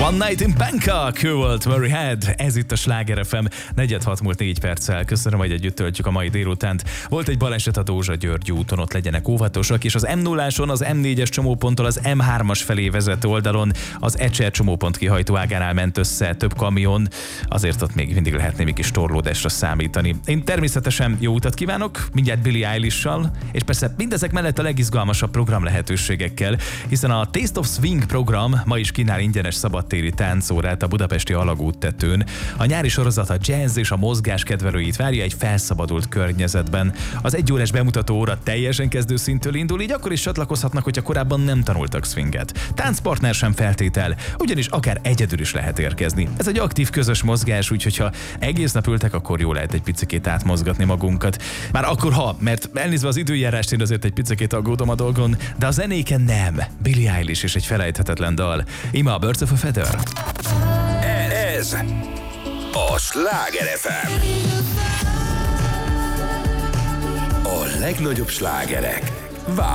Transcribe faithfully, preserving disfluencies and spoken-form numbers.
One Night in Bangkok, ő volt Murray Head, ez itt a Sláger ef em, negyven hat múlt négy perccel. Köszönöm, hogy együtt töltjük a mai délutánt. Volt egy baleset a Dózsa-György úton, ott legyenek óvatosak, és az em nulláson az em négyes csomóponttól az em hármas felé vezető oldalon az Ecser csomópont kihajtó ágánál ment össze több kamion, azért ott még mindig lehet némi kis torlódásra számítani. Én természetesen jó utat kívánok, mindjárt Billie Eilish-sal, és persze mindezek mellett a legizgalmasabb program lehetőségekkel, hiszen a Taste of Swing program ma is kínál ingyenes szabadtéri táncórát a budapesti Alagút tetőn. A nyári sorozat a jazz és a mozgás kedvelőit várja egy felszabadult környezetben. Az egyórás bemutató óra teljesen kezdőszintől indul, így akkor is csatlakozhatnak, hogyha korábban nem tanultak swinget. Táncpartner sem feltétel, ugyanis akár egyedül is lehet érkezni. Ez egy aktív közös mozgás, úgyhogy ha egész nap ültek, akkor jól lehet egy picikét átmozgatni magunkat. Már akkor ha, mert elnézve az időjárást, én azért egy picikét aggódom a dolgon, de a zenéken nem. Billie Eilish és egy felejthetetlen dal. Ima a Birds of a Feather. Ez a Sláger ef em. A legnagyobb slágerek